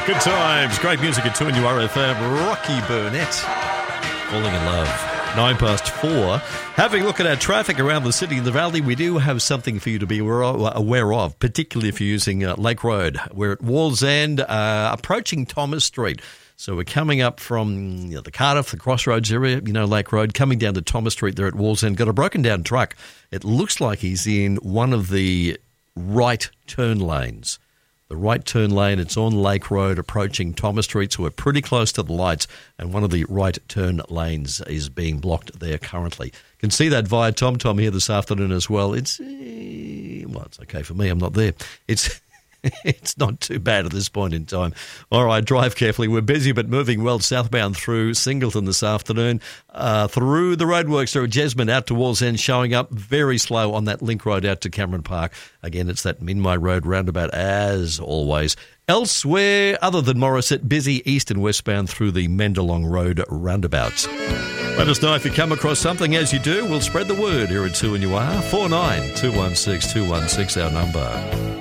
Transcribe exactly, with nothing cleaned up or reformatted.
Good times. Great music at two and you R F M. Rocky Burnett. Falling in love. Nine past four. Having a look at our traffic around the city and the valley, we do have something for you to be aware of, particularly if you're using uh, Lake Road. We're at Wallsend, uh, approaching Thomas Street. So we're coming up from you know, the Cardiff, the Crossroads area, you know, Lake Road, coming down to Thomas Street there at Wallsend. Got a broken down truck. It looks like he's in one of the right turn lanes. The right turn lane, it's on Lake Road approaching Thomas Street, so we're pretty close to the lights, and one of the right turn lanes is being blocked there currently. You can see that via TomTom here this afternoon as well. It's, well, it's okay for me, I'm not there. It's... It's not too bad at this point in time. All right, drive carefully. We're busy but moving well southbound through Singleton this afternoon. Uh, through the roadworks there at Jesmond out to Wallsend, showing up very slow on that link road out to Cameron Park. Again, it's that Minmai Road roundabout as always. Elsewhere, other than Morisset, busy east and westbound through the Mendelong Road roundabouts. Let us know if you come across something. As you do, we'll spread the word here at two and you are. four nine two one six two one six our number.